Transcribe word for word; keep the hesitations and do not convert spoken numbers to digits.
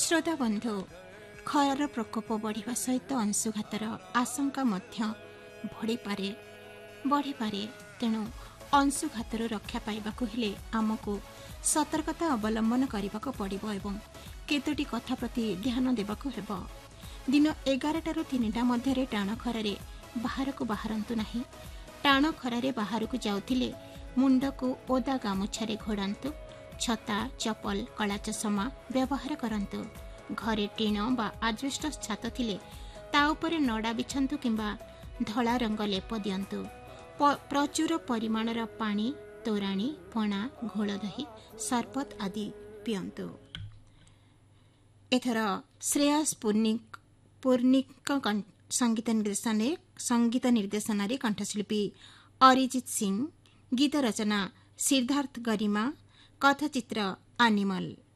श्रोता बंधु खरार प्रकोप बढ़िया सहित अंशुघातर आशंका बढ़ी पारे बढ़ी पारे तेणु अंशुघातर रक्षा पाइबाकु हेले आमको सतर्कता अवलंबन करने पड़िबो एवं केतोटी कथा प्रति ध्यान देबाकु हेबो। दिन एगारटारू तीनिटा मध्यरे टाण खरारे बाहरकु बाहरंतु नाही। टाण खरारे बाहरकु जाउथिले मुंडकु ओदा गामुछारे घोड़ांतु। छता चपल कला चषमा व्यवहार करंतु। घरे टीण बा आजबेस्टस छात थिले ता उपरे नड़ा बिछंतु किंबा धला रंग लेप दियंतु। प्रचुर परिमाणर पानी तोराणी पणा घोल दही सरबत आदि पियंतु। एथर श्रेयस पूर्णिक पूर्णिक संगीत निर्देशन संगीत निर्देशन कंठशिल्पी अरिजित सिंह, गीत रचना सिद्धार्थ गरिमा, कथचित्र एनिमल।